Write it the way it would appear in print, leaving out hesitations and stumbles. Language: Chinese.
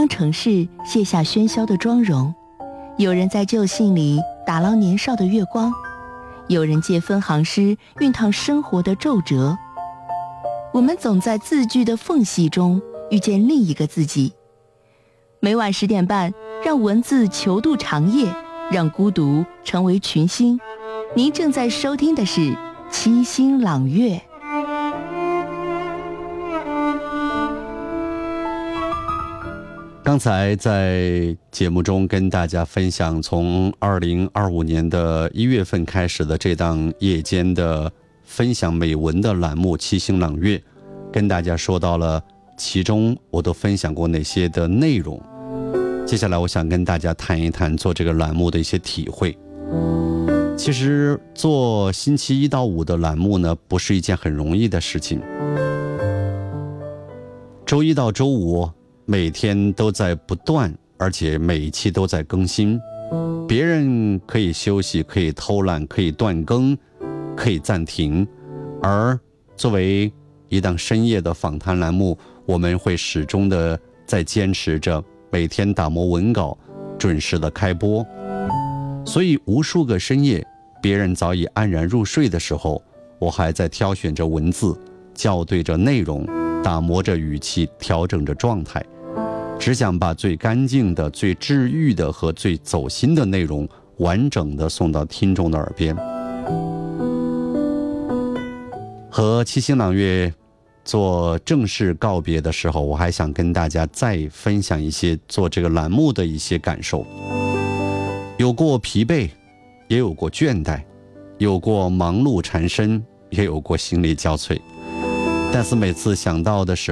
让城市卸下喧嚣的妆容，有人在旧信里打捞年少的月光，有人借分行诗熨烫生活的皱褶。我们总在字句的缝隙中遇见另一个自己。每晚10点半，让文字求渡长夜，让孤独成为群星。您正在收听的是七星朗月。 刚才在节目中跟大家分享，从2025年的1月份开始的这档夜间的分享美文的栏目七星朗月，跟大家说到了其中我都分享过哪些的内容。接下来我想跟大家谈一谈做这个栏目的一些体会。其实做星期1到5的栏目呢，不是一件很容易的事情。周1到周5每天都在不断，而且每一期都在更新。别人可以休息，可以偷懒，可以断更，可以暂停，而作为一档深夜的访谈栏目，我们会始终的在坚持着每天打磨文稿，准时的开播。所以无数个深夜，别人早已安然入睡的时候，我还在挑选着文字，校对着内容，打磨着语气，调整着状态，只想把最干净的、最治愈的和最走心的内容完整的送到听众的耳边。和七星朗月做正式告别的时候，我还想跟大家再分享一些做这个栏目的一些感受。有过疲惫，也有过倦怠，有过忙碌缠身，也有过心力交瘁，但是每次想到的时候